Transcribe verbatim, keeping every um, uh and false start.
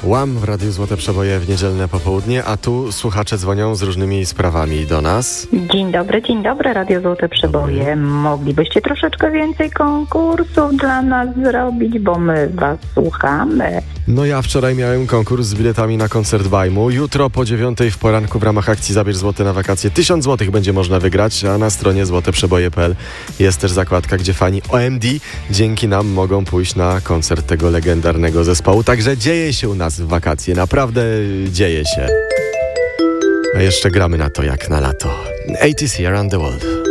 Łam w Radiu Złote Przeboje w niedzielne popołudnie, a tu słuchacze dzwonią z różnymi sprawami do nas. Dzień dobry, dzień dobry, Radio Złote Przeboje. Dobry. Moglibyście troszeczkę więcej konkursów dla nas zrobić, bo my was słuchamy. No ja wczoraj miałem konkurs z biletami na koncert Bajmu. Jutro po dziewiątej w poranku w ramach akcji Zabierz Złote na wakacje tysiąc złotych będzie można wygrać, a na stronie złote przeboje kropka p l jest też zakładka, gdzie fani O M D dzięki nam mogą pójść na koncert tego legendarnego zespołu. Także dzieje się u nas w wakacje, naprawdę dzieje się. A jeszcze gramy na to jak na lato. osiemdziesiąt Around the World.